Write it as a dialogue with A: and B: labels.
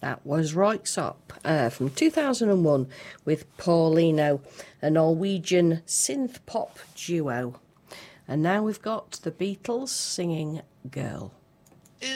A: That was Röyksopp from 2001 with Paulino, a Norwegian synth pop duo. And now we've got the Beatles singing Girl.